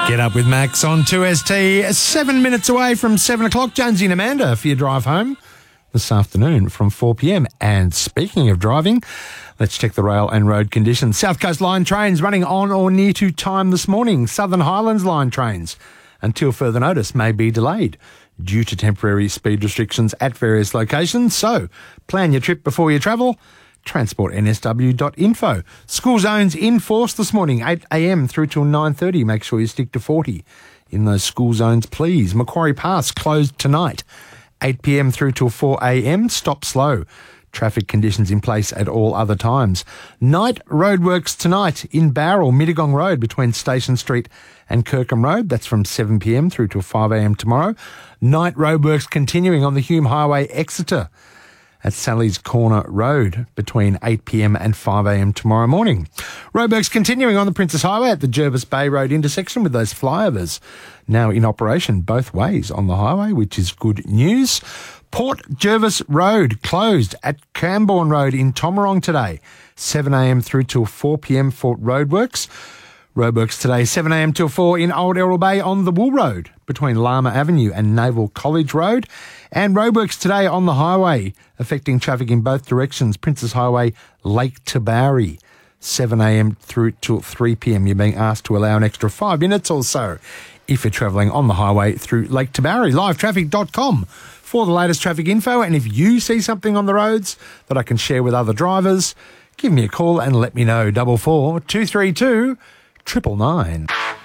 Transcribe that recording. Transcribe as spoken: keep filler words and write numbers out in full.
Get up with Max on two S T, seven minutes away from seven o'clock. Jonesy and Amanda for your drive home this afternoon from four p.m. And speaking of driving, let's check the rail and road conditions. South Coast Line trains running on or near to time this morning. Southern Highlands Line trains, until further notice, may be delayed due to temporary speed restrictions at various locations. So plan your trip before you travel. transport n s w dot info. School zones in force this morning, eight a.m. through till nine thirty. Make sure you stick to forty in those school zones, please. Macquarie Pass closed tonight, eight p.m. through till four a.m. Stop slow. Traffic conditions in place at all other times. Night roadworks tonight in Bowral, Mittagong Road between Station Street and Kirkham Road. That's from seven p.m. through till five a.m. tomorrow. Night roadworks continuing on the Hume Highway, Exeter, at Sally's Corner Road between eight p.m. and five a.m. tomorrow morning. Roadworks continuing on the Princess Highway at the Jervis Bay Road intersection with those flyovers now in operation both ways on the highway, which is good news. Port Jervis Road closed at Camborne Road in Tomarong today, seven a.m. through till four p.m. for roadworks. Roadworks today, seven a.m. till four in Old Errol Bay on the Wool Road between Lama Avenue and Naval College Road. And roadworks today on the highway affecting traffic in both directions. Princess Highway, Lake Tabourie, seven a.m. through till three p.m. You're being asked to allow an extra five minutes or so if you're travelling on the highway through Lake Tabourie. live traffic dot com for the latest traffic info. And if you see something on the roads that I can share with other drivers, give me a call and let me know. Double four two three two triple nine.